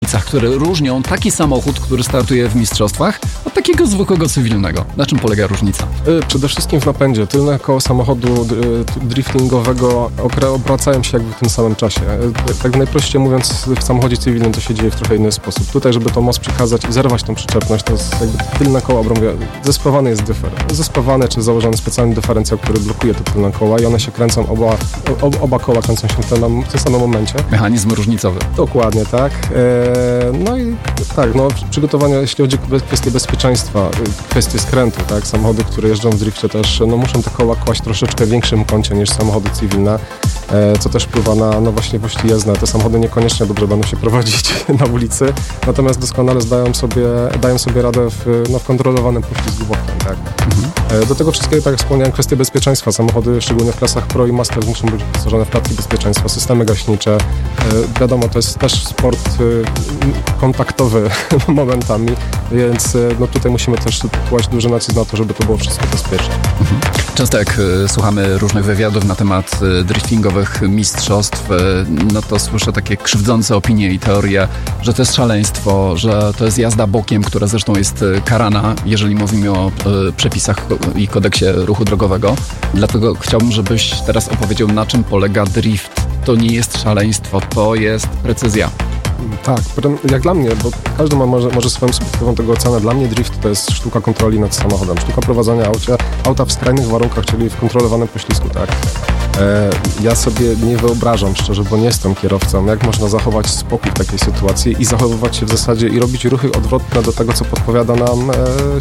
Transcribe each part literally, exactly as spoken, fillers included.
różnicach, które różnią taki samochód, który startuje w mistrzostwach, od takiego zwykłego cywilnego. Na czym polega różnica? Przede wszystkim w napędzie. Tylne koło samochodu driftingowego obracają się jakby w tym samym czasie. Tak najprościej mówiąc, w samochodzie cywilnym to się dzieje w trochę inny sposób. Tutaj, żeby to most przekazać i zerwać tą przyczepność, to jest jakby tylne koło obrąbia. Zespawany jest dyfer. Zespawany czy założony specjalny dyferencjał, który blokuje te tylne koła i one się kręcą, oba, oba, oba koła kręcą się w tym, w tym samym momencie. Mechanizm różnicowy. Dokładnie, tak. Eee, no i tak, no przygotowanie, jeśli chodzi o kwestie bezpieczeństwa, kwestie skrętu, tak, samochody, które jeżdżą w drifcie też, no muszą te koła kłaść troszeczkę w większym kącie niż samochody cywilne, e, co też wpływa na, no właśnie właśnie jezdne. Te samochody niekoniecznie dobrze będą się prowadzić na ulicy, natomiast doskonale zdają sobie, dają sobie radę w, no, w kontrolowanym poślizgu bokiem, tak. Mhm. E, do tego wszystkiego, tak jak wspomniałem, kwestie bezpieczeństwa. Samochody, szczególnie w klasach Pro i Master, muszą być wyposażone w klatki bezpieczeństwa, systemy gaśnicze. E, wiadomo, to jest też sport e, kontaktowy momentami, więc no tutaj musimy też kłaść duży nacisk na to, żeby to było wszystko bezpieczne. Mhm. Często jak y, słuchamy różnych wywiadów na temat y, driftingowych mistrzostw, y, no to słyszę takie krzywdzące opinie i teorie, że to jest szaleństwo, że to jest jazda bokiem, która zresztą jest y, karana, jeżeli mówimy o y, przepisach i kodeksie ruchu drogowego. Dlatego chciałbym, żebyś teraz opowiedział, na czym polega drift. To nie jest szaleństwo, to jest precyzja. Tak, jak dla mnie, bo każdy ma może, może swoją subiektywną tego ocenę. Dla mnie drift to jest sztuka kontroli nad samochodem, sztuka prowadzenia aucia, auta w skrajnych warunkach, czyli w kontrolowanym poślizgu, tak. E, ja sobie nie wyobrażam, szczerze, bo nie jestem kierowcą, jak można zachować spokój w takiej sytuacji i zachowywać się w zasadzie i robić ruchy odwrotne do tego, co podpowiada nam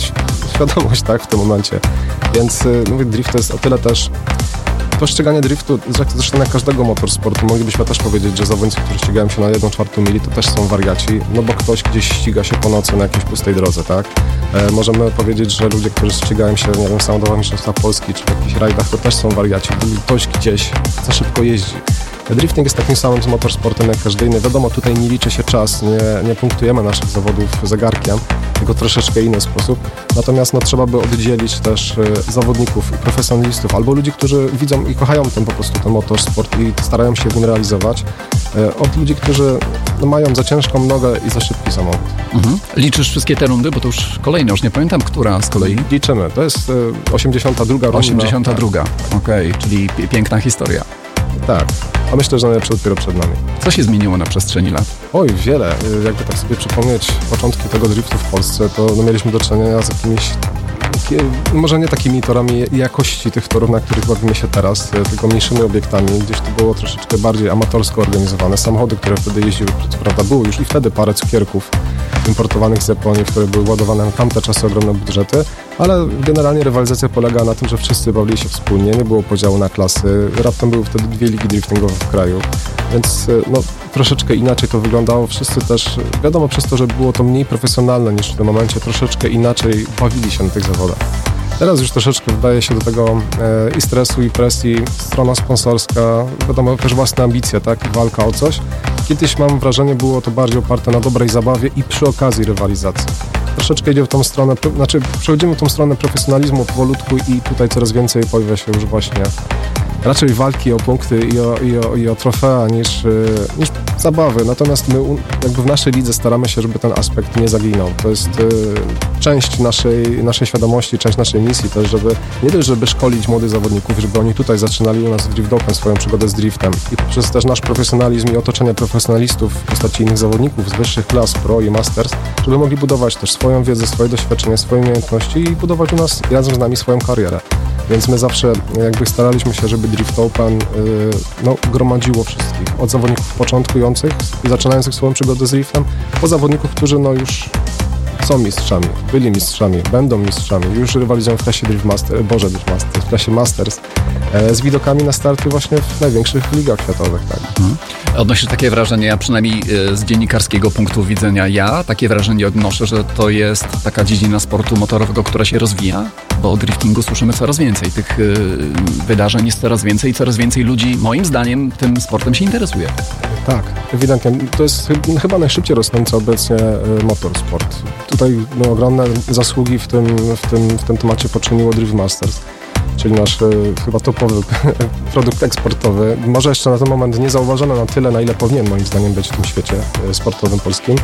e, świadomość, tak, w tym momencie. Więc e, mówię, drift to jest o tyle też. Postrzeganie driftu, zresztą jak każdego motorsportu, moglibyśmy też powiedzieć, że zawodnicy, którzy ścigają się na jedną czwartą mili, to też są wariaci, no bo ktoś gdzieś ściga się po nocy na jakiejś pustej drodze, tak? E, możemy powiedzieć, że ludzie, którzy ścigają się, nie wiem, samochodowe mistrzostwa Polski czy w jakichś rajdach, to też są wariaci, bo ktoś gdzieś za szybko jeździ. Drifting jest takim samym z motorsportem jak każdy inny. Wiadomo, tutaj nie liczy się czas, nie, nie punktujemy naszych zawodów zegarkiem, tylko troszeczkę inny sposób. Natomiast no, trzeba by oddzielić też y, zawodników i profesjonalistów, albo ludzi, którzy widzą i kochają ten po prostu ten motorsport i starają się w nim realizować, y, od ludzi, którzy no, mają za ciężką nogę i za szybki samochód. Mhm. Liczysz wszystkie te rundy, bo to już kolejna, już nie pamiętam, która z kolei? Liczymy. To jest y, osiemdziesiąta druga runda. osiemdziesiąta druga, okej, okay, czyli p- piękna historia. Tak, a myślę, że najlepsze dopiero przed nami. Co się zmieniło na przestrzeni lat? Oj, wiele. Jakby tak sobie przypomnieć początki tego driftu w Polsce, to no, mieliśmy do czynienia z jakimiś, może nie takimi torami jakości tych torów, na których bawimy się teraz, tylko mniejszymi obiektami. Gdzieś to było troszeczkę bardziej amatorsko organizowane. Samochody, które wtedy jeździły, co prawda było już i wtedy parę cukierków importowanych z Japonii, które były ładowane na tamte czasy ogromne budżety, ale generalnie rywalizacja polegała na tym, że wszyscy bawili się wspólnie, nie było podziału na klasy. Raptem były wtedy dwie ligi driftingowe w kraju, więc no, troszeczkę inaczej to wyglądało. Wszyscy też, wiadomo, przez to, że było to mniej profesjonalne niż w tym momencie, troszeczkę inaczej bawili się na tych zawodach. Teraz już troszeczkę wydaje się do tego e, i stresu, i presji, strona sponsorska, wiadomo, też własne ambicje, tak, i walka o coś. Kiedyś, mam wrażenie, było to bardziej oparte na dobrej zabawie i przy okazji rywalizacji. Troszeczkę idzie w tą stronę, znaczy przechodzimy w tą stronę profesjonalizmu powolutku i tutaj coraz więcej pojawia się już właśnie raczej walki o punkty i o, i o, i o trofea niż, niż zabawy. Natomiast my jakby w naszej lidze staramy się, żeby ten aspekt nie zaginął. To jest y, część naszej, naszej świadomości, część naszej misji też, żeby nie tylko żeby szkolić młodych zawodników, żeby oni tutaj zaczynali u nas w Drift Open swoją przygodę z driftem i poprzez też nasz profesjonalizm i otoczenie profesjonalistów w postaci innych zawodników z wyższych klas, Pro i Masters, żeby mogli budować też swoją wiedzę, swoje doświadczenie, swoje umiejętności i budować u nas razem z nami swoją karierę. Więc my zawsze jakby staraliśmy się, żeby Drift Open yy, no, gromadziło wszystkich. Od zawodników początkujących, zaczynających swoją przygodę z driftem, po zawodników, którzy no już są mistrzami, byli mistrzami, będą mistrzami, już rywalizują w klasie Drift Master, Boże Drift Master, w klasie Masters, e, z widokami na starty właśnie w największych ligach światowych. Tak. Mhm. Odnosisz takie wrażenie, ja przynajmniej z dziennikarskiego punktu widzenia, ja takie wrażenie odnoszę, że to jest taka dziedzina sportu motorowego, która się rozwija, bo o driftingu słyszymy coraz więcej. Tych y, wydarzeń jest coraz więcej i coraz więcej ludzi, moim zdaniem, tym sportem się interesuje. Tak, ewidentnie. To jest chyba najszybciej rosnący obecnie motorsport. Tutaj no, ogromne zasługi w tym, w, tym, w tym temacie poczyniło Drift Masters, czyli nasz y, chyba topowy produkt eksportowy. Może jeszcze na ten moment nie zauważony na tyle, na ile powinien moim zdaniem być w tym świecie y, sportowym polskim.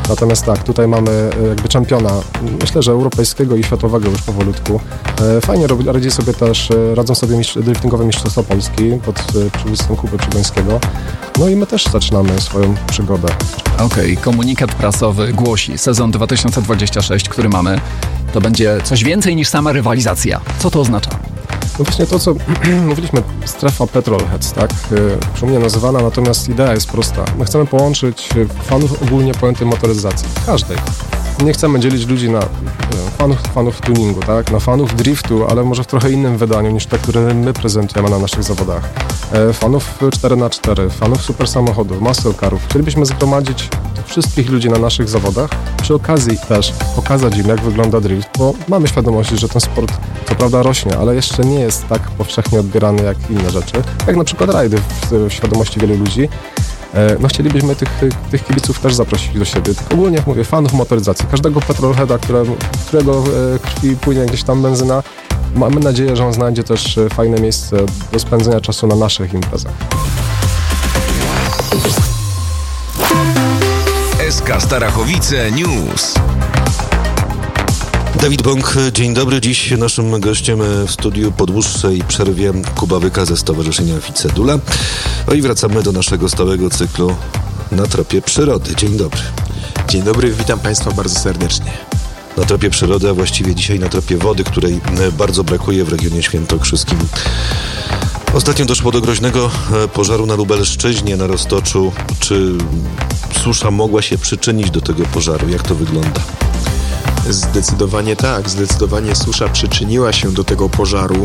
Natomiast tak, tutaj mamy jakby czempiona, myślę, że europejskiego i światowego już powolutku. Fajnie radzi sobie też, radzą sobie mistrz, driftingowe mistrzostwa Polski pod przywództwem Kuby Przygońskiego. No i my też zaczynamy swoją przygodę. Okej, okay. Komunikat prasowy głosi: sezon dwa tysiące dwudziesty szósty, który mamy, to będzie coś więcej niż sama rywalizacja. Co to oznacza? No właśnie to, co mówiliśmy, strefa Petrolheads, tak? Szumnie nazywana, natomiast idea jest prosta. My chcemy połączyć fanów ogólnie pojętej motoryzacji, każdej. Nie chcemy dzielić ludzi na fanów, fanów tuningu, tak? Na fanów driftu, ale może w trochę innym wydaniu niż te, które my prezentujemy na naszych zawodach. Fanów cztery na cztery, fanów super samochodów, muscle carów. Chcielibyśmy zgromadzić wszystkich ludzi na naszych zawodach, przy okazji też pokazać im, jak wygląda drift, bo mamy świadomość, że ten sport co prawda rośnie, ale jeszcze nie jest tak powszechnie odbierany jak inne rzeczy, jak na przykład rajdy w, w świadomości wielu ludzi. No chcielibyśmy tych, tych kibiców też zaprosić do siebie. Tak ogólnie, jak mówię, fanów motoryzacji, każdego petrolheada, które, którego krwi płynie gdzieś tam benzyna. Mamy nadzieję, że on znajdzie też fajne miejsce do spędzenia czasu na naszych imprezach. S K Starachowice News. Dawid Bąk, dzień dobry. Dziś naszym gościem w studiu po dłuższej przerwie Kuba Wyka ze Stowarzyszenia Ficedula. No i wracamy do naszego stałego cyklu Na tropie przyrody. Dzień dobry. Dzień dobry, witam Państwa bardzo serdecznie. Na tropie przyrody, a właściwie dzisiaj na tropie wody, której bardzo brakuje w regionie świętokrzyskim. Ostatnio doszło do groźnego pożaru na Lubelszczyźnie, na Roztoczu. Czy susza mogła się przyczynić do tego pożaru? Jak to wygląda? Zdecydowanie tak, zdecydowanie susza przyczyniła się do tego pożaru.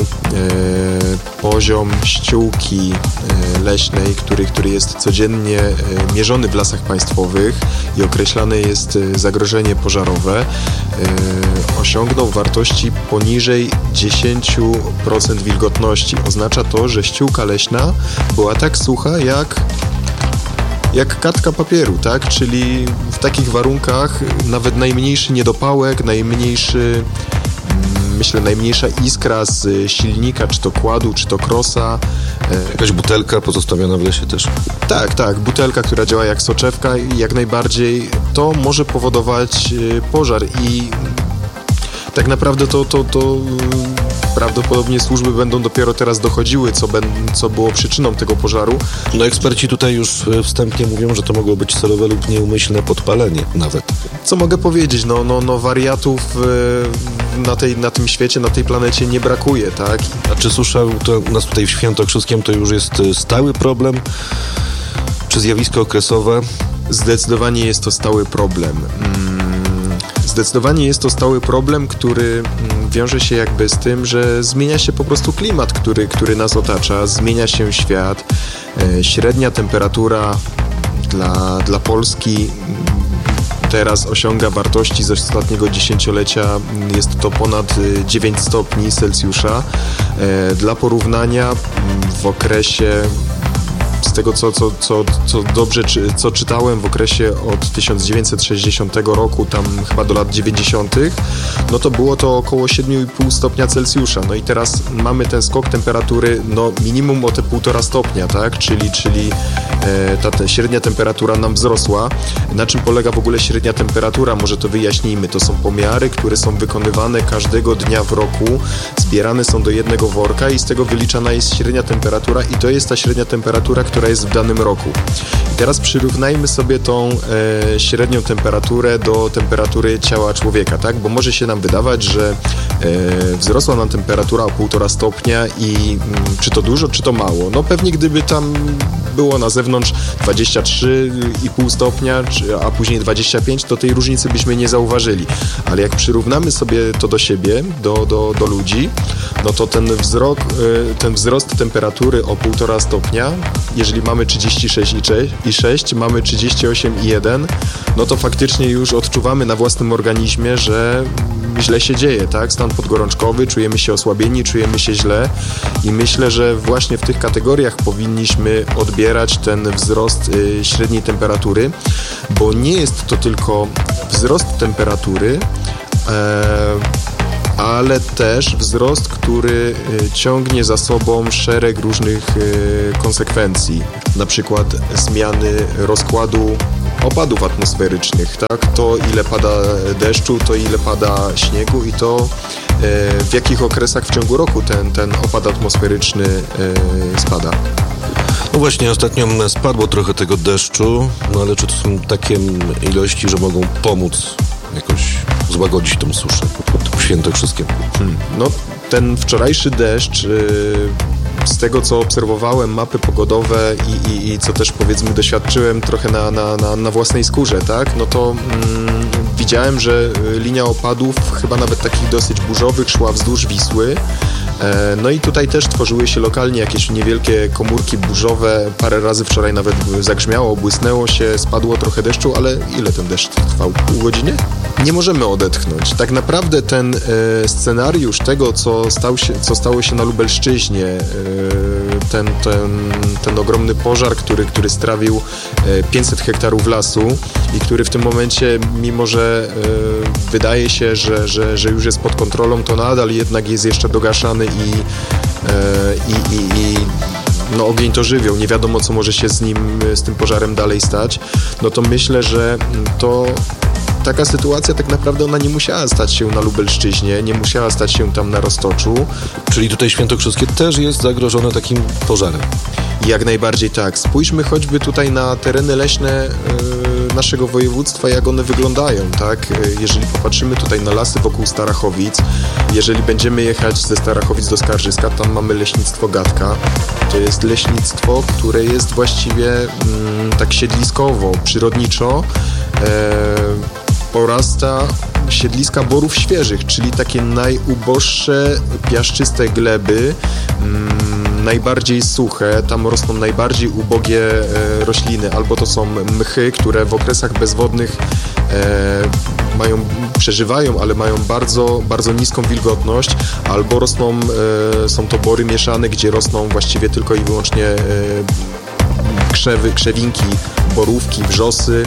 E, poziom ściółki e, leśnej, który, który jest codziennie e, mierzony w lasach państwowych i określane jest e, zagrożenie pożarowe, e, osiągnął wartości poniżej dziesięć procent wilgotności. Oznacza to, że ściółka leśna była tak sucha jak jak kartka papieru, tak? Czyli w takich warunkach nawet najmniejszy niedopałek, najmniejszy, myślę, najmniejsza iskra z silnika, czy to kładu, czy to krosa. Jakaś butelka pozostawiona w lesie też. Tak, tak, butelka, która działa jak soczewka, jak najbardziej to może powodować pożar i tak naprawdę to, to, to prawdopodobnie służby będą dopiero teraz dochodziły, co, ben, co było przyczyną tego pożaru. No eksperci tutaj już wstępnie mówią, że to mogło być celowe lub nieumyślne podpalenie nawet. Co mogę powiedzieć? No, no, no wariatów na, tej, na tym świecie, na tej planecie nie brakuje, tak? A czy susza to u nas tutaj w Świętokrzyskiem to już jest stały problem? Czy zjawisko okresowe? Zdecydowanie jest to stały problem. Hmm. Zdecydowanie jest to stały problem, który wiąże się jakby z tym, że zmienia się po prostu klimat, który, który nas otacza, zmienia się świat. Średnia temperatura dla, dla Polski teraz osiąga wartości z ostatniego dziesięciolecia, jest to ponad dziewięć stopni Celsjusza. Dla porównania w okresie z tego, co, co, co, co dobrze co czytałem w okresie od tysiąc dziewięćset sześćdziesiątego roku, tam chyba do lat dziewięćdziesiątych, no to było to około siedem i pół stopnia Celsjusza. No i teraz mamy ten skok temperatury, no minimum o te półtora stopnia, tak? Czyli, czyli e, ta, ta średnia temperatura nam wzrosła. Na czym polega w ogóle średnia temperatura? Może to wyjaśnijmy. To są pomiary, które są wykonywane każdego dnia w roku, zbierane są do jednego worka i z tego wyliczana jest średnia temperatura i to jest ta średnia temperatura, która jest w danym roku. I teraz przyrównajmy sobie tą e, średnią temperaturę do temperatury ciała człowieka, tak? Bo może się nam wydawać, że e, wzrosła nam temperatura o półtora stopnia i m, czy to dużo, czy to mało? No pewnie gdyby tam było na zewnątrz dwadzieścia trzy i pół stopnia, czy, a później dwadzieścia pięć, to tej różnicy byśmy nie zauważyli. Ale jak przyrównamy sobie to do siebie, do, do, do ludzi, no to ten wzrok, e, ten wzrost temperatury o półtora stopnia, jeżeli mamy trzydzieści sześć i sześć, mamy trzydzieści osiem i jeden, no to faktycznie już odczuwamy na własnym organizmie, że źle się dzieje, tak? Stan podgorączkowy, czujemy się osłabieni, czujemy się źle i myślę, że właśnie w tych kategoriach powinniśmy odbierać ten wzrost y, średniej temperatury, bo nie jest to tylko wzrost temperatury, e, ale też wzrost, który ciągnie za sobą szereg różnych konsekwencji, na przykład zmiany rozkładu opadów atmosferycznych, tak? To ile pada deszczu, to ile pada śniegu i to w jakich okresach w ciągu roku ten, ten opad atmosferyczny spada. No właśnie, ostatnio spadło trochę tego deszczu, no ale czy to są takie ilości, że mogą pomóc jakoś złagodzić tą suszę w Świętokrzyskiem? Hmm. No, ten wczorajszy deszcz, yy, z tego co obserwowałem, mapy pogodowe i, i, i co też powiedzmy doświadczyłem trochę na, na, na, na własnej skórze, tak? No to mm, widziałem, że linia opadów, chyba nawet takich dosyć burzowych, szła wzdłuż Wisły. No i tutaj też tworzyły się lokalnie jakieś niewielkie komórki burzowe. Parę razy wczoraj nawet zagrzmiało, błysnęło się, spadło trochę deszczu, ale ile ten deszcz trwał? Pół godziny? Nie możemy odetchnąć. Tak naprawdę ten e, scenariusz tego, co, stał się, co stało się na Lubelszczyźnie, e, ten, ten, ten ogromny pożar, który, który strawił e, pięćset hektarów lasu i który w tym momencie, mimo że e, wydaje się, że, że, że już jest pod kontrolą, to nadal jednak jest jeszcze dogaszany i, i, i, i no, ogień to żywioł, nie wiadomo co może się z nim, z tym pożarem dalej stać, no to myślę, że to taka sytuacja tak naprawdę ona nie musiała stać się na Lubelszczyźnie, nie musiała stać się tam na Roztoczu. Czyli tutaj Świętokrzyskie też jest zagrożone takim pożarem. Jak najbardziej tak. Spójrzmy choćby tutaj na tereny leśne yy, naszego województwa, jak one wyglądają, tak? Jeżeli popatrzymy tutaj na lasy wokół Starachowic, jeżeli będziemy jechać ze Starachowic do Skarżyska, tam mamy leśnictwo Gatka. To jest leśnictwo, które jest właściwie mm, tak siedliskowo, przyrodniczo yy, porasta siedliska borów świeżych, czyli takie najuboższe, piaszczyste gleby, mm, najbardziej suche, tam rosną najbardziej ubogie e, rośliny, albo to są mchy, które w okresach bezwodnych e, mają, przeżywają, ale mają bardzo, bardzo niską wilgotność, albo rosną, e, są to bory mieszane, gdzie rosną właściwie tylko i wyłącznie e, krzewy, krzewinki, borówki, wrzosy.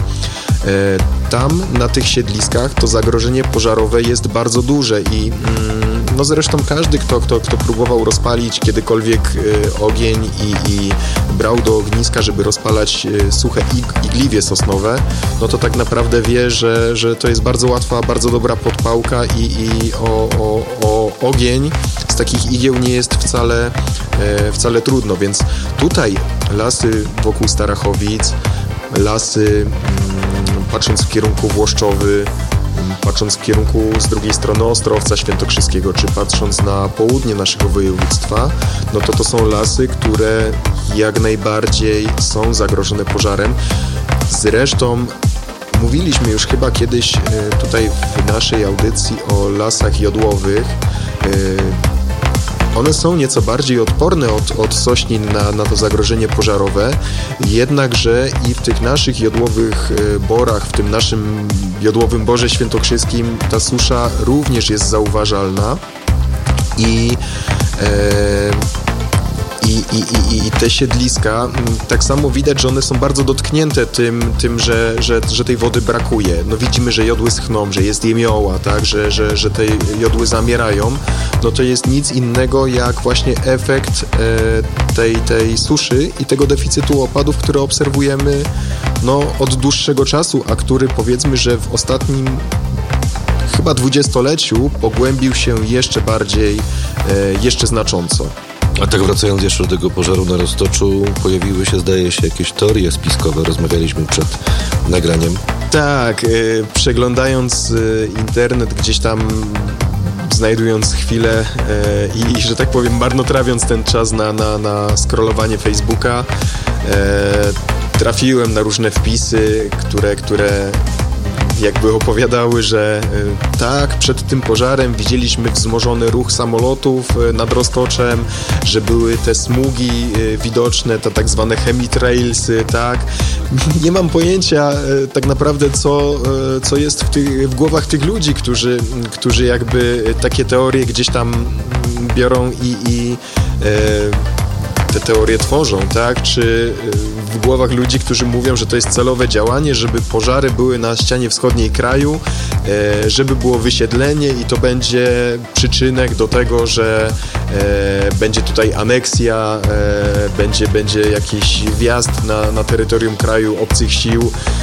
Tam na tych siedliskach to zagrożenie pożarowe jest bardzo duże i no zresztą każdy, kto, kto, kto próbował rozpalić kiedykolwiek ogień i, i brał do ogniska, żeby rozpalać suche ig, igliwie sosnowe, no to tak naprawdę wie, że, że to jest bardzo łatwa, bardzo dobra podpałka i, i o, o, o ogień z takich igieł nie jest wcale, wcale trudno, więc tutaj lasy wokół Starachowic, lasy patrząc w kierunku Włoszczowy, patrząc w kierunku z drugiej strony Ostrowca Świętokrzyskiego, czy patrząc na południe naszego województwa, no to to są lasy, które jak najbardziej są zagrożone pożarem. Zresztą mówiliśmy już chyba kiedyś tutaj w naszej audycji o lasach jodłowych. One są nieco bardziej odporne od, od sośnin na, na to zagrożenie pożarowe, jednakże i w tych naszych jodłowych borach, w tym naszym jodłowym borze świętokrzyskim ta susza również jest zauważalna i e, I, i, i, i te siedliska, tak samo widać, że one są bardzo dotknięte tym, tym że, że, że tej wody brakuje. No widzimy, że jodły schną, że jest jemioła, tak? że, że, że te jodły zamierają. No to jest nic innego jak właśnie efekt e, tej, tej suszy i tego deficytu opadów, który obserwujemy no, od dłuższego czasu, a który powiedzmy, że w ostatnim chyba dwudziestoleciu pogłębił się jeszcze bardziej, e, jeszcze znacząco. A tak wracając jeszcze do tego pożaru na Roztoczu, pojawiły się, zdaje się, jakieś teorie spiskowe. Rozmawialiśmy przed nagraniem. Tak, yy, przeglądając yy, internet gdzieś tam, znajdując chwilę yy, i, że tak powiem, marnotrawiąc ten czas na, na, na scrollowanie Facebooka, yy, trafiłem na różne wpisy, które, które jakby opowiadały, że y, tak, przed tym pożarem widzieliśmy wzmożony ruch samolotów y, nad Roztoczem, że były te smugi y, widoczne, te tak zwane chemitrailsy, tak. Nie mam pojęcia y, tak naprawdę, co, y, co jest w, tych, w głowach tych ludzi, którzy, którzy jakby takie teorie gdzieś tam biorą i, i y, te teorie tworzą, tak? Czy w głowach ludzi, którzy mówią, że to jest celowe działanie, żeby pożary były na ścianie wschodniej kraju, e, żeby było wysiedlenie i to będzie przyczynek do tego, że e, będzie tutaj aneksja, e, będzie, będzie jakiś wjazd na, na terytorium kraju obcych sił.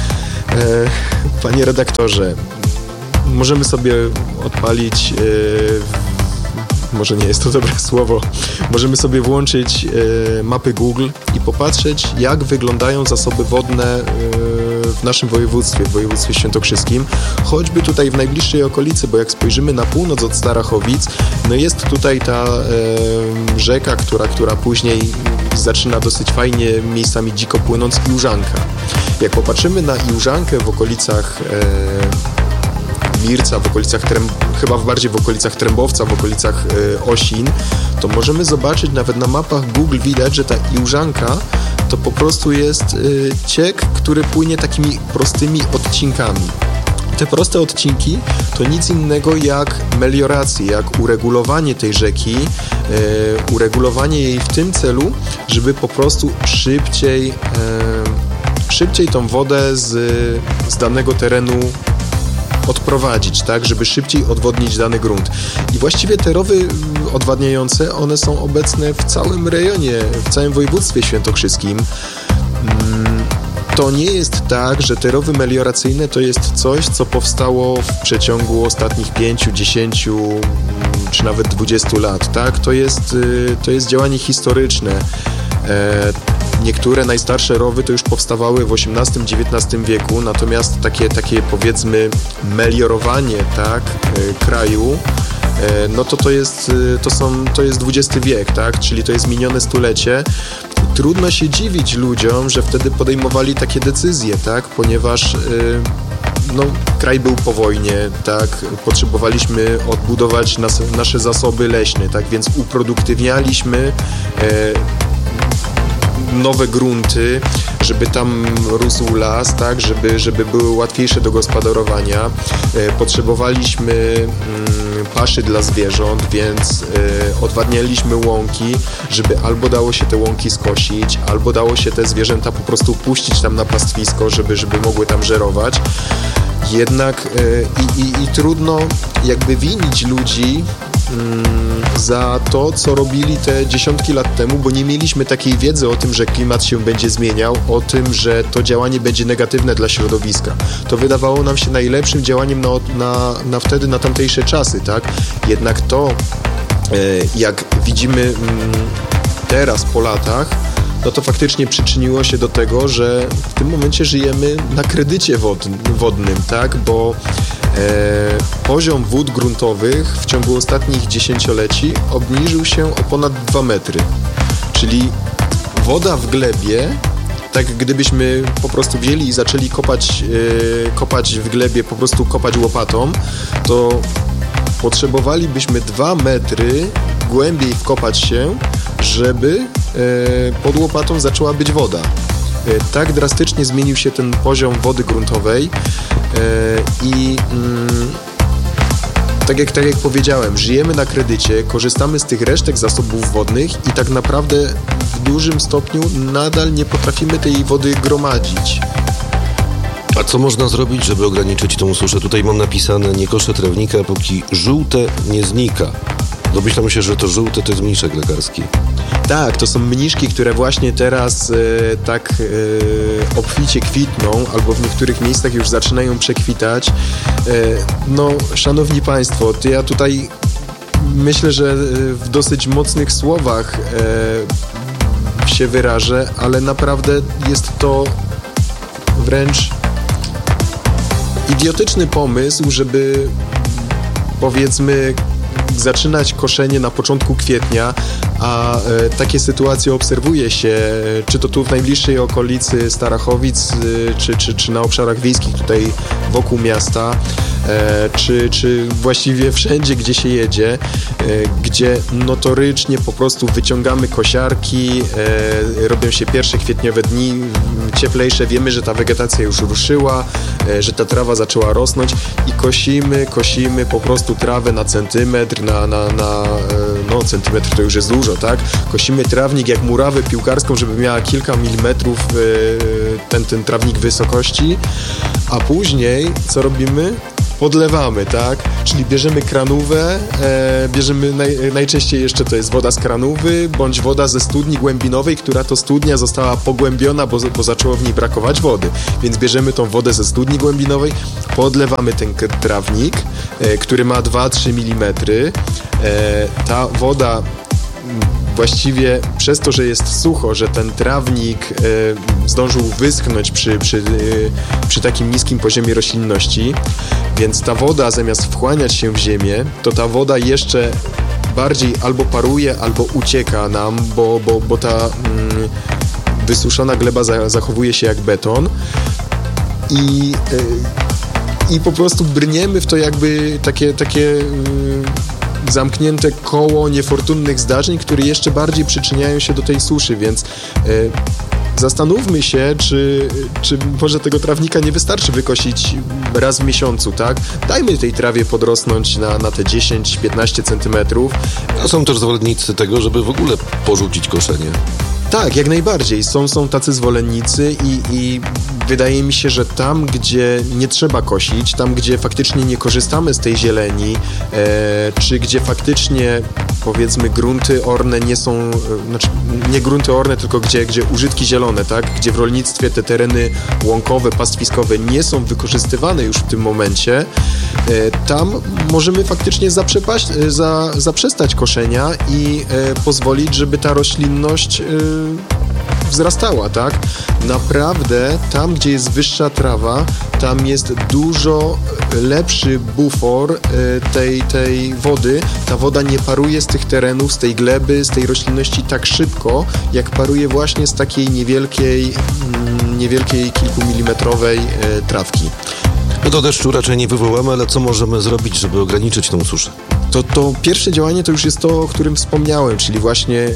Panie redaktorze, możemy sobie odpalić, może nie jest to dobre słowo, możemy sobie włączyć mapy Google i popatrzeć, jak wyglądają zasoby wodne w naszym województwie, w województwie świętokrzyskim, choćby tutaj w najbliższej okolicy, bo jak spojrzymy na północ od Starachowic, no jest tutaj ta e, rzeka, która, która później zaczyna dosyć fajnie miejscami dziko płynąc, Iłżanka. Jak popatrzymy na Iłżankę w okolicach e, Mirca, w okolicach Trem, chyba bardziej w okolicach Trębowca, w okolicach e, Osin, to możemy zobaczyć, nawet na mapach Google widać, że ta Iłżanka to po prostu jest y, ciek, który płynie takimi prostymi odcinkami. Te proste odcinki to nic innego jak melioracje, jak uregulowanie tej rzeki, y, uregulowanie jej w tym celu, żeby po prostu szybciej, y, szybciej tą wodę z, z danego terenu odprowadzić, tak, żeby szybciej odwodnić dany grunt. I właściwie te rowy odwadniające, one są obecne w całym rejonie, w całym województwie świętokrzyskim. To nie jest tak, że te rowy melioracyjne to jest coś, co powstało w przeciągu ostatnich pięciu, dziesięciu czy nawet dwudziestu lat, tak? To jest, to jest działanie historyczne. Niektóre najstarsze rowy to już powstawały w osiemnastym dziewiętnastym wieku, natomiast takie, takie powiedzmy meliorowanie, tak, kraju, no to to jest, to są, to jest dwudziesty wiek, tak, czyli to jest minione stulecie. Trudno się dziwić ludziom, że wtedy podejmowali takie decyzje, tak, ponieważ no, kraj był po wojnie, tak, potrzebowaliśmy odbudować nas, nasze zasoby leśne, tak, więc uproduktywnialiśmy nowe grunty, żeby tam rósł las, tak, żeby, żeby były łatwiejsze do gospodarowania. E, potrzebowaliśmy mm, paszy dla zwierząt, więc e, odwadnialiśmy łąki, żeby albo dało się te łąki skosić, albo dało się te zwierzęta po prostu puścić tam na pastwisko, żeby, żeby mogły tam żerować. Jednak e, i, i, i trudno jakby winić ludzi za to, co robili te dziesiątki lat temu, bo nie mieliśmy takiej wiedzy o tym, że klimat się będzie zmieniał, o tym, że to działanie będzie negatywne dla środowiska. To wydawało nam się najlepszym działaniem na, na, na wtedy, na tamtejsze czasy, tak? Jednak to, jak widzimy teraz po latach, no to faktycznie przyczyniło się do tego, że w tym momencie żyjemy na kredycie wodnym, tak? Bo e, poziom wód gruntowych w ciągu ostatnich dziesięcioleci obniżył się o ponad dwa metry. Czyli woda w glebie, tak gdybyśmy po prostu wzięli i zaczęli kopać, e, kopać w glebie, po prostu kopać łopatą, to potrzebowalibyśmy dwa metry głębiej wkopać się, żeby e, pod łopatą zaczęła być woda. E, tak drastycznie zmienił się ten poziom wody gruntowej e, i mm, tak, jak, tak jak powiedziałem, żyjemy na kredycie, korzystamy z tych resztek zasobów wodnych i tak naprawdę w dużym stopniu nadal nie potrafimy tej wody gromadzić. A co można zrobić, żeby ograniczyć tą suszę? Tutaj mam napisane: nie koszę trawnika, póki żółte nie znika. Domyślam się, że to żółte to jest mniszek lekarski. Tak, to są mniszki, które właśnie teraz e, tak e, obficie kwitną, albo w niektórych miejscach już zaczynają przekwitać. E, no, szanowni państwo, to ja tutaj myślę, że w dosyć mocnych słowach e, się wyrażę, ale naprawdę jest to wręcz idiotyczny pomysł, żeby powiedzmy zaczynać koszenie na początku kwietnia, a e, takie sytuacje obserwuje się, czy to tu w najbliższej okolicy Starachowic, e, czy, czy, czy na obszarach wiejskich tutaj wokół miasta, e, czy, czy właściwie wszędzie, gdzie się jedzie, e, gdzie notorycznie po prostu wyciągamy kosiarki, e, robią się pierwsze kwietniowe dni, cieplejsze, wiemy, że ta wegetacja już ruszyła, e, że ta trawa zaczęła rosnąć i kosimy, kosimy po prostu trawę na centymetr, na, na, na no centymetr to już jest dużo, tak? Kosimy trawnik jak murawę piłkarską, żeby miała kilka milimetrów ten, ten trawnik wysokości, a później co robimy? podlewamy, tak? Czyli bierzemy kranówę, e, bierzemy naj, najczęściej jeszcze to jest woda z kranówy, bądź woda ze studni głębinowej, która to studnia została pogłębiona, bo, bo zaczęło w niej brakować wody. Więc bierzemy tą wodę ze studni głębinowej, podlewamy ten trawnik, e, który ma dwa do trzech milimetrów. E, ta woda właściwie przez to, że jest sucho, że ten trawnik e, zdążył wyschnąć przy, przy, e, przy takim niskim poziomie roślinności, więc ta woda zamiast wchłaniać się w ziemię, to ta woda jeszcze bardziej albo paruje, albo ucieka nam, bo, bo, bo ta mm, wysuszona gleba za, zachowuje się jak beton i, e, i po prostu brniemy w to jakby takie, takie e, zamknięte koło niefortunnych zdarzeń, które jeszcze bardziej przyczyniają się do tej suszy, więc y, zastanówmy się, czy, czy może tego trawnika nie wystarczy wykosić raz w miesiącu, tak? Dajmy tej trawie podrosnąć na, na te dziesięć do piętnastu centymetrów. A są też zwolennicy tego, żeby w ogóle porzucić koszenie. Tak, jak najbardziej. Są, są tacy zwolennicy i, i wydaje mi się, że tam, gdzie nie trzeba kosić, tam, gdzie faktycznie nie korzystamy z tej zieleni, e, czy gdzie faktycznie, powiedzmy, grunty orne nie są, e, znaczy nie grunty orne, tylko gdzie, gdzie użytki zielone, tak? Gdzie w rolnictwie te tereny łąkowe, pastwiskowe nie są wykorzystywane już w tym momencie, e, tam możemy faktycznie zaprzepaść, e, za, zaprzestać koszenia i e, pozwolić, żeby ta roślinność e, wzrastała, tak? Naprawdę tam, gdzie jest wyższa trawa, tam jest dużo lepszy bufor tej, tej wody. Ta woda nie paruje z tych terenów, z tej gleby, z tej roślinności tak szybko, jak paruje właśnie z takiej niewielkiej, niewielkiej kilkumilimetrowej trawki. No to deszczu raczej nie wywołamy, ale co możemy zrobić, żeby ograniczyć tą suszę? To, to pierwsze działanie to już jest to, o którym wspomniałem, czyli właśnie y,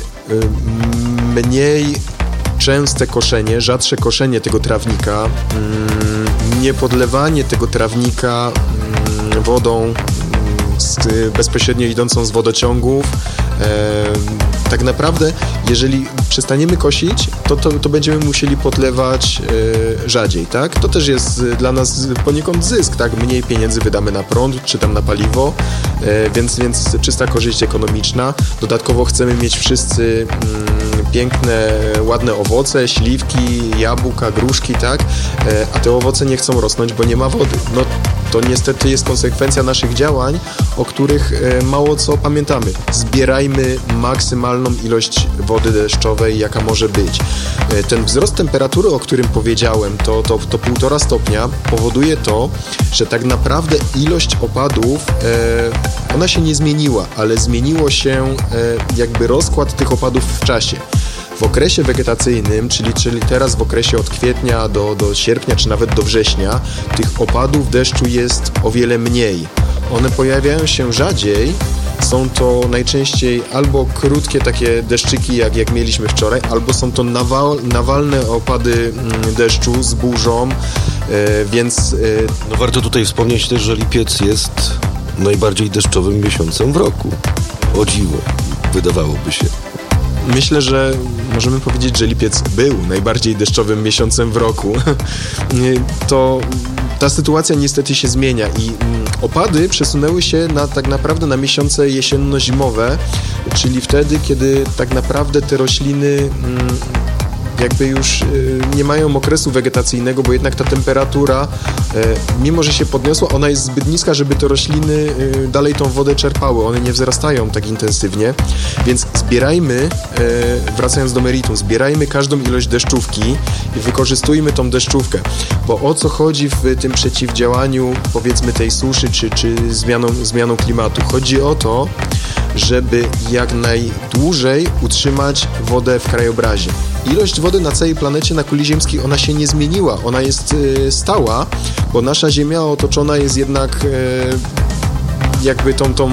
mniej częste koszenie, rzadsze koszenie tego trawnika, y, nie podlewanie tego trawnika y, wodą y, z, bezpośrednio idącą z wodociągów. Y, tak naprawdę, jeżeli przestaniemy kosić, to, to, to będziemy musieli podlewać e, rzadziej, tak? To też jest dla nas poniekąd zysk, tak? Mniej pieniędzy wydamy na prąd, czy tam na paliwo, e, więc, więc czysta korzyść ekonomiczna. Dodatkowo chcemy mieć wszyscy mm, piękne, ładne owoce, śliwki, jabłka, gruszki, tak? E, a te owoce nie chcą rosnąć, bo nie ma wody. No to niestety jest konsekwencja naszych działań, o których e, mało co pamiętamy. Zbierajmy maksymalną ilość wody deszczowej, jaka może być. E, ten wzrost temperatury, o którym powiedziałem, to, to, to półtora stopnia, powoduje to, że tak naprawdę ilość opadów, e, ona się nie zmieniła, ale zmieniło się e, jakby rozkład tych opadów w czasie. W okresie wegetacyjnym, czyli, czyli teraz w okresie od kwietnia do, do sierpnia, czy nawet do września, tych opadów deszczu jest o wiele mniej. One pojawiają się rzadziej, są to najczęściej albo krótkie takie deszczyki, jak, jak mieliśmy wczoraj, albo są to nawal, nawalne opady deszczu z burzą, e, więc... E... No warto tutaj wspomnieć też, że lipiec jest najbardziej deszczowym miesiącem w roku. O dziwo, wydawałoby się. Myślę, że możemy powiedzieć, że lipiec był najbardziej deszczowym miesiącem w roku. To ta sytuacja niestety się zmienia i opady przesunęły się na, tak naprawdę na miesiące jesienno-zimowe, czyli wtedy, kiedy tak naprawdę te rośliny jakby już nie mają okresu wegetacyjnego, bo jednak ta temperatura, mimo że się podniosła, ona jest zbyt niska, żeby te rośliny dalej tą wodę czerpały. One nie wzrastają tak intensywnie, więc zbierajmy, wracając do meritum, zbierajmy każdą ilość deszczówki i wykorzystujmy tą deszczówkę, bo o co chodzi w tym przeciwdziałaniu, powiedzmy, tej suszy czy, czy zmianą, zmianą klimatu? Chodzi o to, żeby jak najdłużej utrzymać wodę w krajobrazie. Ilość wody na całej planecie, na kuli ziemskiej, ona się nie zmieniła. Ona jest y, stała, bo nasza Ziemia otoczona jest jednak y, jakby tą, tą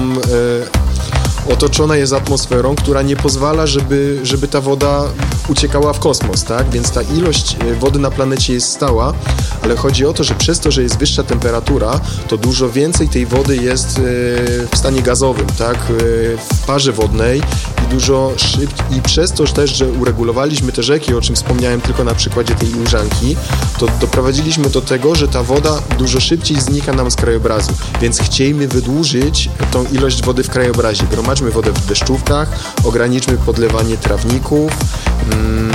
y, otoczona jest atmosferą, która nie pozwala, żeby, żeby ta woda uciekała w kosmos, tak? Więc ta ilość wody na planecie jest stała, ale chodzi o to, że przez to, że jest wyższa temperatura, to dużo więcej tej wody jest w stanie gazowym, tak? W parze wodnej i dużo szybciej i przez to też, że uregulowaliśmy te rzeki, o czym wspomniałem tylko na przykładzie tej Łużanki, to doprowadziliśmy do tego, że ta woda dużo szybciej znika nam z krajobrazu, więc chciejmy wydłużyć tą ilość wody w krajobrazie. Gromadźmy wodę w deszczówkach, ograniczmy podlewanie trawników, mm,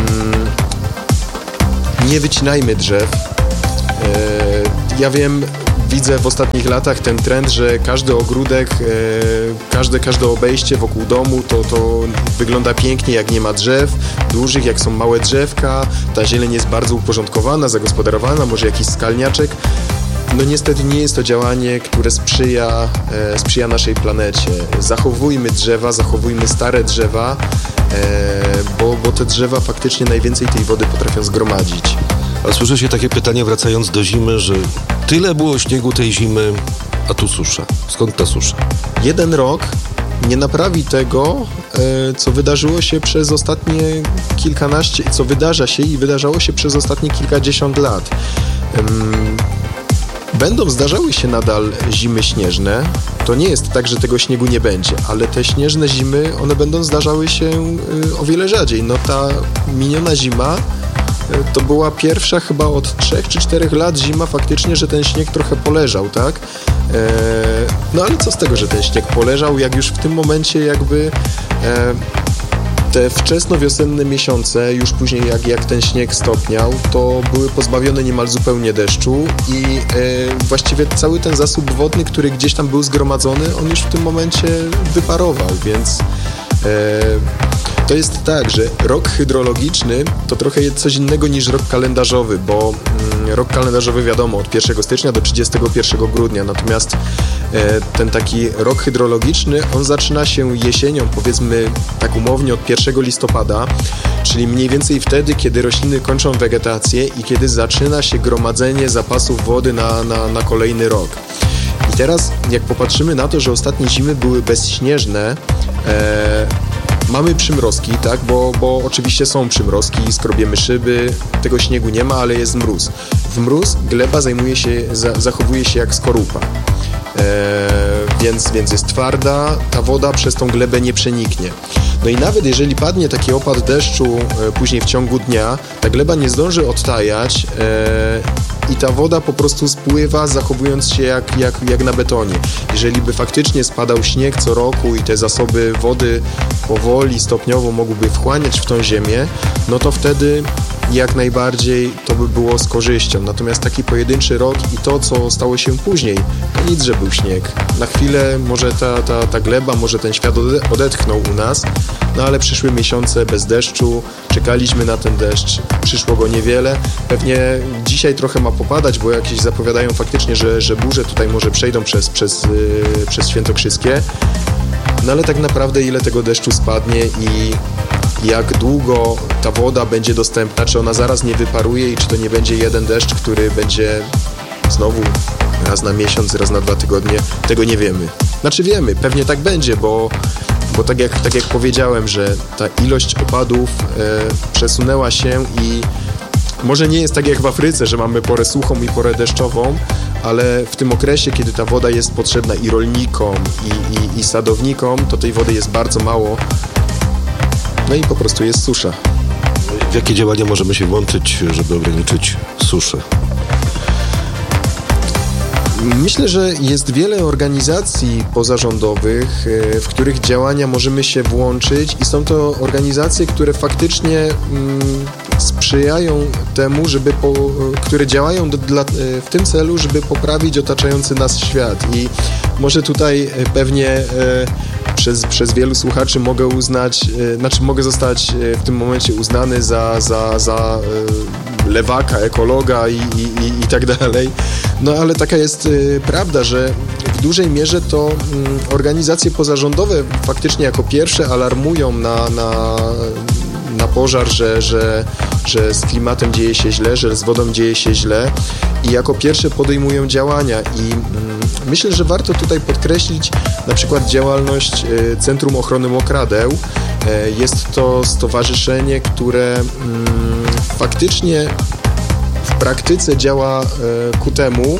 nie wycinajmy drzew. E, ja wiem, widzę w ostatnich latach ten trend, że każdy ogródek, e, każde, każde obejście wokół domu to, to wygląda pięknie, jak nie ma drzew dużych, jak są małe drzewka, ta zieleń jest bardzo uporządkowana, zagospodarowana, może jakiś skalniaczek. No niestety nie jest to działanie, które sprzyja, e, sprzyja naszej planecie. Zachowujmy drzewa, zachowujmy stare drzewa, e, bo, bo te drzewa faktycznie najwięcej tej wody potrafią zgromadzić. A słyszy się takie pytanie, wracając do zimy, że tyle było śniegu tej zimy, a tu susza. Skąd ta susza? Jeden rok nie naprawi tego, co wydarzyło się przez ostatnie kilkanaście, co wydarza się i wydarzało się przez ostatnie kilkadziesiąt lat. Będą zdarzały się nadal zimy śnieżne. To nie jest tak, że tego śniegu nie będzie, ale te śnieżne zimy, one będą zdarzały się o wiele rzadziej. No ta miniona zima to była pierwsza chyba od trzech czy czterech lat zima faktycznie, że ten śnieg trochę poleżał, tak? Eee, no ale co z tego, że ten śnieg poleżał, jak już w tym momencie jakby e, te wczesnowiosenne miesiące, już później jak, jak ten śnieg stopniał, to były pozbawione niemal zupełnie deszczu i e, właściwie cały ten zasób wodny, który gdzieś tam był zgromadzony, on już w tym momencie wyparował, więc e, to jest tak, że rok hydrologiczny to trochę jest coś innego niż rok kalendarzowy, bo mm, rok kalendarzowy wiadomo od pierwszego stycznia do trzydziestego pierwszego grudnia, natomiast e, ten taki rok hydrologiczny, on zaczyna się jesienią, powiedzmy tak umownie od pierwszego listopada, czyli mniej więcej wtedy, kiedy rośliny kończą wegetację i kiedy zaczyna się gromadzenie zapasów wody na, na, na kolejny rok. I teraz jak popatrzymy na to, że ostatnie zimy były bezśnieżne, e, mamy przymrozki, tak, bo, bo oczywiście są przymrozki, skrobiemy szyby, tego śniegu nie ma, ale jest mróz. W mróz gleba zajmuje się, za, zachowuje się jak skorupa, e, więc, więc jest twarda, ta woda przez tą glebę nie przeniknie. No i nawet jeżeli padnie taki opad deszczu e, później w ciągu dnia, ta gleba nie zdąży odtajać e, i ta woda po prostu spływa, zachowując się jak, jak, jak na betonie. Jeżeli by faktycznie spadał śnieg co roku i te zasoby wody powoli, stopniowo mogłyby wchłaniać w tą ziemię, no to wtedy jak najbardziej to by było z korzyścią. Natomiast taki pojedynczy rok i to, co stało się później, to nic, że był śnieg. Na chwilę może ta, ta, ta gleba, może ten świat odetchnął u nas, no ale przyszły miesiące bez deszczu, czekaliśmy na ten deszcz, przyszło go niewiele. Pewnie dzisiaj trochę ma popadać, bo jakieś zapowiadają faktycznie, że, że burze tutaj może przejdą przez, przez, yy, przez Świętokrzyskie. No ale tak naprawdę ile tego deszczu spadnie i jak długo ta woda będzie dostępna, czy ona zaraz nie wyparuje i czy to nie będzie jeden deszcz, który będzie znowu raz na miesiąc, raz na dwa tygodnie, tego nie wiemy. Znaczy wiemy, pewnie tak będzie, bo, bo tak, jak, tak jak powiedziałem, że ta ilość opadów e, przesunęła się i może nie jest tak jak w Afryce, że mamy porę suchą i porę deszczową, ale w tym okresie, kiedy ta woda jest potrzebna i rolnikom, i, i, i sadownikom, to tej wody jest bardzo mało. No i po prostu jest susza. W jakie działania możemy się włączyć, żeby ograniczyć suszę? Myślę, że jest wiele organizacji pozarządowych, w których działania możemy się włączyć i są to organizacje, które faktycznie mm, sprzyjają temu, żeby po, które działają do, dla, w tym celu, żeby poprawić otaczający nas świat. I może tutaj pewnie e, przez, przez wielu słuchaczy mogę uznać, e, znaczy mogę zostać w tym momencie uznany za, za, za e, lewaka, ekologa i, i, i, i tak dalej. No ale taka jest y, prawda, że w dużej mierze to y, organizacje pozarządowe faktycznie jako pierwsze alarmują na, na, na pożar, że, że, że z klimatem dzieje się źle, że z wodą dzieje się źle i jako pierwsze podejmują działania i y, myślę, że warto tutaj podkreślić na przykład działalność y, Centrum Ochrony Mokradeł. Y, jest to stowarzyszenie, które y, faktycznie w praktyce działa ku temu,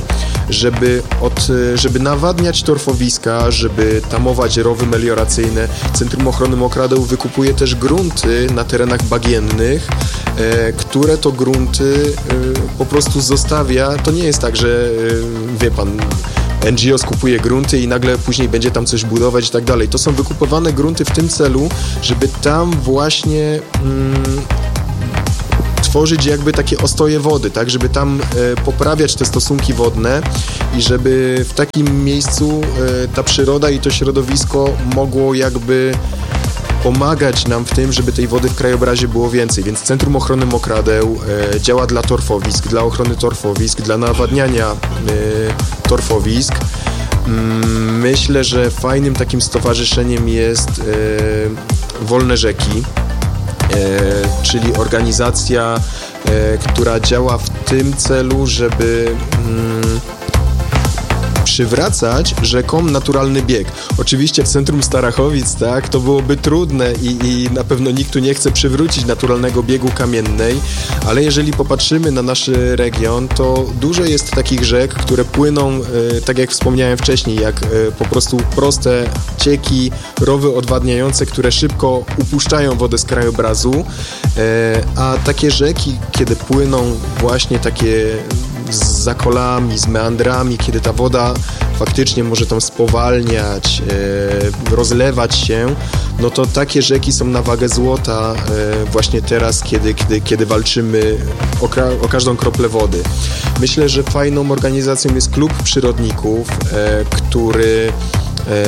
żeby, od, żeby nawadniać torfowiska, żeby tamować rowy melioracyjne. Centrum Ochrony Mokradeł wykupuje też grunty na terenach bagiennych, e, które to grunty e, po prostu zostawia. To nie jest tak, że e, wie pan, N G O skupuje grunty i nagle później będzie tam coś budować i tak dalej. To są wykupowane grunty w tym celu, żeby tam właśnie mm, tworzyć jakby takie ostoje wody, tak, żeby tam e, poprawiać te stosunki wodne i żeby w takim miejscu e, ta przyroda i to środowisko mogło jakby pomagać nam w tym, żeby tej wody w krajobrazie było więcej. Więc Centrum Ochrony Mokradeł e, działa dla torfowisk, dla ochrony torfowisk, dla nawadniania e, torfowisk. Mm, myślę, że fajnym takim stowarzyszeniem jest e, Wolne Rzeki, e, czyli organizacja, e, która działa w tym celu, żeby mm, przywracać rzekom naturalny bieg. Oczywiście w centrum Starachowic, tak, to byłoby trudne i, i na pewno nikt tu nie chce przywrócić naturalnego biegu Kamiennej, ale jeżeli popatrzymy na nasz region, to dużo jest takich rzek, które płyną, e, tak jak wspomniałem wcześniej, jak e, po prostu proste cieki, rowy odwadniające, które szybko upuszczają wodę z krajobrazu, e, a takie rzeki, kiedy płyną właśnie takie z zakolami, z meandrami, kiedy ta woda faktycznie może tam spowalniać, e, rozlewać się, no to takie rzeki są na wagę złota e, właśnie teraz, kiedy, kiedy, kiedy walczymy o, kra- o każdą kroplę wody. Myślę, że fajną organizacją jest Klub Przyrodników, e, który e,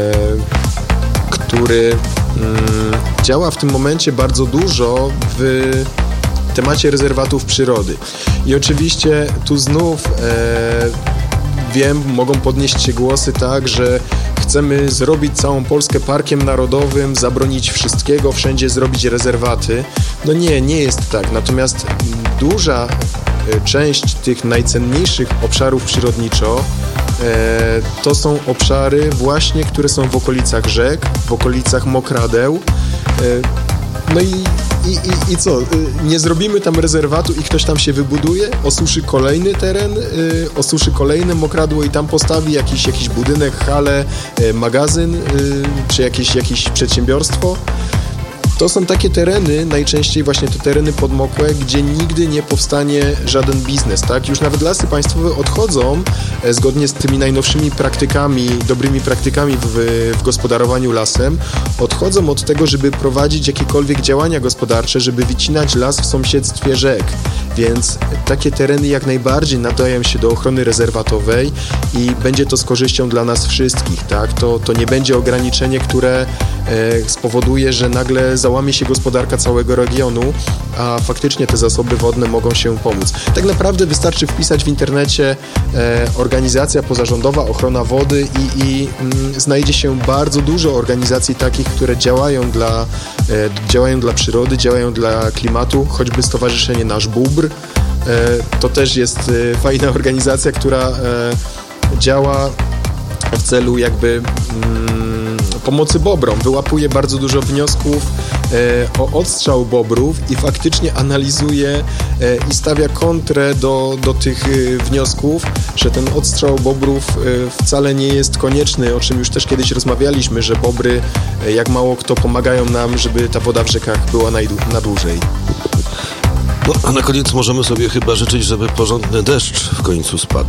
który mm, działa w tym momencie bardzo dużo w temacie rezerwatów przyrody. I oczywiście tu znów e, wiem, mogą podnieść się głosy tak, że chcemy zrobić całą Polskę parkiem narodowym, zabronić wszystkiego, wszędzie zrobić rezerwaty. No nie, nie jest tak. Natomiast duża część tych najcenniejszych obszarów przyrodniczo e, to są obszary właśnie, które są w okolicach rzek, w okolicach mokradeł. E, no i I, i, I co? Nie zrobimy tam rezerwatu i ktoś tam się wybuduje, osuszy kolejny teren, yy, osuszy kolejne mokradło i tam postawi jakiś, jakiś budynek, halę, yy, magazyn yy, czy jakieś, jakieś przedsiębiorstwo. To są takie tereny, najczęściej właśnie te tereny podmokłe, gdzie nigdy nie powstanie żaden biznes, tak? Już nawet Lasy Państwowe odchodzą, e, zgodnie z tymi najnowszymi praktykami, dobrymi praktykami w, w gospodarowaniu lasem, odchodzą od tego, żeby prowadzić jakiekolwiek działania gospodarcze, żeby wycinać las w sąsiedztwie rzek. Więc takie tereny jak najbardziej nadają się do ochrony rezerwatowej i będzie to z korzyścią dla nas wszystkich, tak? To, to nie będzie ograniczenie, które e, spowoduje, że nagle załamie się gospodarka całego regionu, a faktycznie te zasoby wodne mogą się pomóc. Tak naprawdę wystarczy wpisać w internecie e, organizacja pozarządowa ochrona wody i, i mm, znajdzie się bardzo dużo organizacji takich, które działają dla, e, działają dla przyrody, działają dla klimatu, choćby Stowarzyszenie Nasz Bóbr. E, to też jest e, fajna organizacja, która e, działa w celu jakby mm, pomocy bobrom. Wyłapuje bardzo dużo wniosków e, o odstrzał bobrów i faktycznie analizuje e, i stawia kontrę do, do tych e, wniosków, że ten odstrzał bobrów e, wcale nie jest konieczny, o czym już też kiedyś rozmawialiśmy, że bobry, e, jak mało kto, pomagają nam, żeby ta woda w rzekach była najdłu- na dłużej. No, a na koniec możemy sobie chyba życzyć, żeby porządny deszcz w końcu spadł.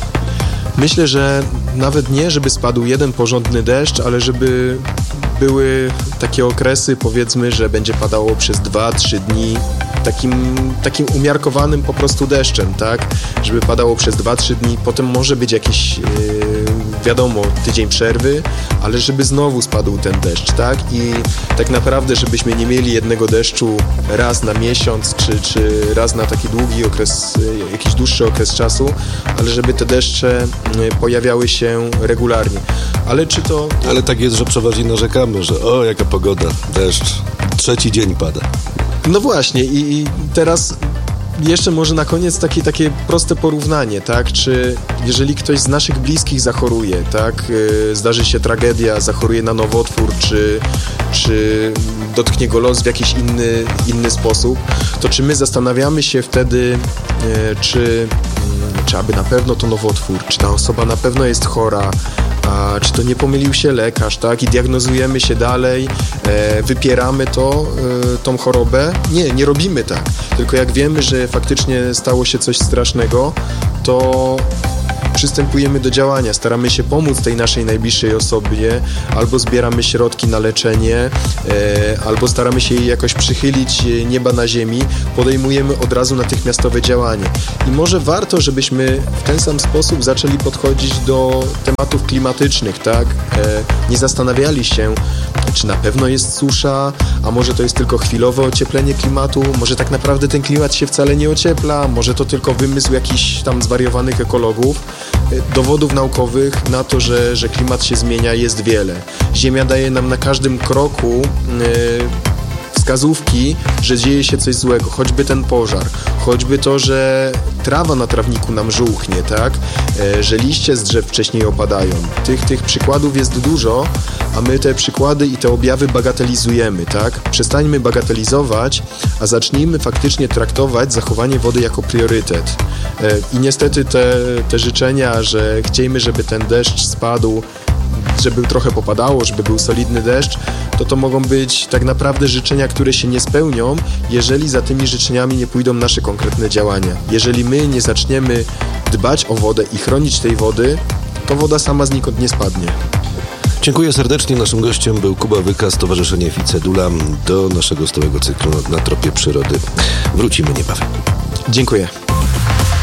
Myślę, że nawet nie, żeby spadł jeden porządny deszcz, ale żeby były takie okresy, powiedzmy, że będzie padało przez dwa trzy dni takim, takim umiarkowanym po prostu deszczem, tak? Żeby padało przez dwa trzy dni, potem może być jakiś, yy, wiadomo, tydzień przerwy, ale żeby znowu spadł ten deszcz, tak? I tak naprawdę, żebyśmy nie mieli jednego deszczu raz na miesiąc, czy, czy raz na taki długi okres, jakiś dłuższy okres czasu, ale żeby te deszcze pojawiały się regularnie. Ale czy to... Ale tak jest, że przeważnie narzekamy, że o, jaka pogoda, deszcz, trzeci dzień pada. No właśnie i, i teraz jeszcze może na koniec takie, takie proste porównanie, tak? Czy jeżeli ktoś z naszych bliskich zachoruje, tak? Yy, zdarzy się tragedia, zachoruje na nowotwór, czy, czy dotknie go los w jakiś inny, inny sposób, to czy my zastanawiamy się wtedy, yy, czy czy aby na pewno to nowotwór, czy ta osoba na pewno jest chora, a czy to nie pomylił się lekarz, tak? I diagnozujemy się dalej, e, wypieramy to, e, tą chorobę. Nie, nie robimy tak. Tylko jak wiemy, że faktycznie stało się coś strasznego, to przystępujemy do działania, staramy się pomóc tej naszej najbliższej osobie, albo zbieramy środki na leczenie, e, albo staramy się jej jakoś przychylić nieba na ziemi, podejmujemy od razu natychmiastowe działanie. I może warto, żebyśmy w ten sam sposób zaczęli podchodzić do tematów klimatycznych, tak? E, nie zastanawiali się, czy na pewno jest susza, a może to jest tylko chwilowe ocieplenie klimatu, może tak naprawdę ten klimat się wcale nie ociepla, może to tylko wymysł jakichś tam zwariowanych ekologów. Dowodów naukowych na to, że, że klimat się zmienia, jest wiele. Ziemia daje nam na każdym kroku yy, wskazówki, że dzieje się coś złego, choćby ten pożar, choćby to, że trawa na trawniku nam żółchnie, tak? E, że liście z drzew wcześniej opadają. Tych, tych przykładów jest dużo, a my te przykłady i te objawy bagatelizujemy, tak? Przestańmy bagatelizować, a zacznijmy faktycznie traktować zachowanie wody jako priorytet. E, I niestety te, te życzenia, że chciejmy, żeby ten deszcz spadł, żeby trochę popadało, żeby był solidny deszcz, to to mogą być tak naprawdę życzenia, które się nie spełnią, jeżeli za tymi życzeniami nie pójdą nasze konkretne działania. Jeżeli my nie zaczniemy dbać o wodę i chronić tej wody, to woda sama znikąd nie spadnie. Dziękuję serdecznie. Naszym gościem był Kuba Wyka, Stowarzyszenie Ficedula. Do naszego stałego cyklu Na tropie przyrody wrócimy niebawem. Dziękuję.